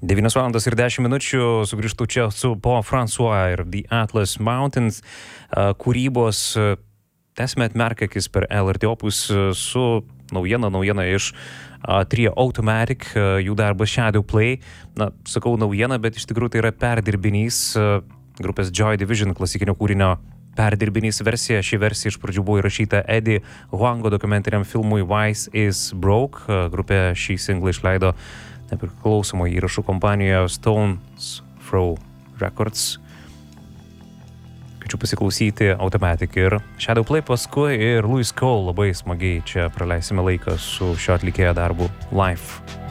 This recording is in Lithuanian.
9:10 sugrįžtu čia su Paul François ir The Atlas Mountains kūrybos. Tęsime atmerkę akis per LRT Opus su naujiena iš trio Automatic, jų darbas Shadow Play. Na, sakau naujiena, bet iš tikrųjų tai yra perdirbinys grupės Joy Division klasikinio kūrinio perdirbinys versija. Ši versija iš pradžių buvo įrašyta Eddie Huango dokumentiniam filmui Wise is Broke. Grupė šį singlą išleido nepriklausomai įrašų kompanijoje Stones Throw Records. Kviečiu pasiklausyti Automatic ir Shadow Play, paskui ir Louis Cole. Labai smagiai čia praleisime laiką su šio atlikėjo darbu live.